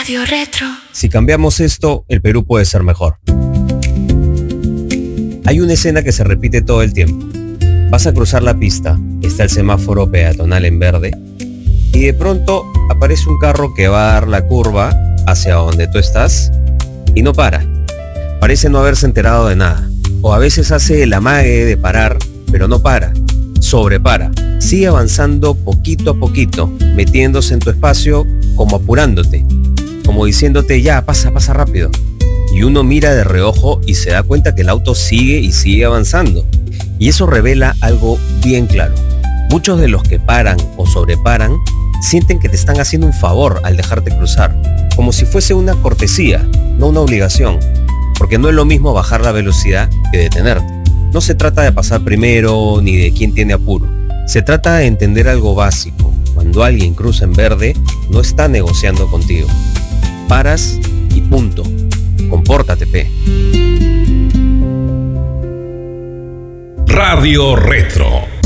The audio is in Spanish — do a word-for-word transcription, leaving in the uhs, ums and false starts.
Radio Retro. Si cambiamos esto, el Perú puede ser mejor. Hay una escena que se repite todo el tiempo. Vas a cruzar la pista, está el semáforo peatonal en verde, y de pronto aparece un carro que va a dar la curva hacia donde tú estás y no para. Parece no haberse enterado de nada. O a veces hace el amague de parar, pero no para. Sobrepara. Sigue avanzando poquito a poquito, metiéndose en tu espacio como apurándote, como diciéndote ya, pasa, pasa rápido. Y uno mira de reojo y se da cuenta que el auto sigue y sigue avanzando. Y eso revela algo bien claro. Muchos de los que paran o sobreparan sienten que te están haciendo un favor al dejarte cruzar, como si fuese una cortesía, no una obligación, porque no es lo mismo bajar la velocidad que detenerte. No se trata de pasar primero ni de quién tiene apuro. Se trata de entender algo básico. Cuando alguien cruza en verde, no está negociando contigo. Paras y punto. Compórtate, pe. Radio Retro.